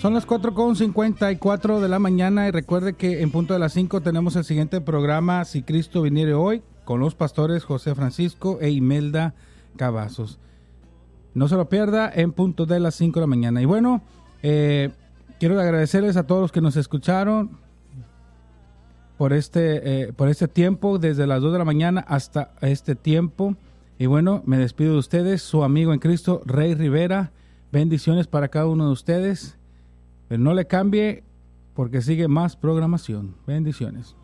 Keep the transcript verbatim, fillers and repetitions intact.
Son las cuatro con cincuenta y cuatro de la mañana y recuerde que en punto de las cinco tenemos el siguiente programa, Si Cristo Viniere Hoy, con los pastores José Francisco e Imelda Cavazos. No se lo pierda en punto de las cinco de la mañana. Y bueno, eh, quiero agradecerles a todos los que nos escucharon por este, eh, por este tiempo, desde las dos de la mañana hasta este tiempo. Y bueno, me despido de ustedes, su amigo en Cristo, Rey Rivera. Bendiciones para cada uno de ustedes. Pero no le cambie porque sigue más programación. Bendiciones.